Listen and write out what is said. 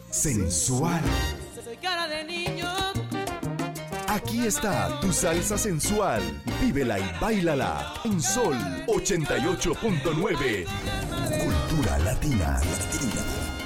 sensual. Soy cara de niño. Aquí está tu salsa sensual. Vívela y báilala en Sol 88.9. Cultura latina.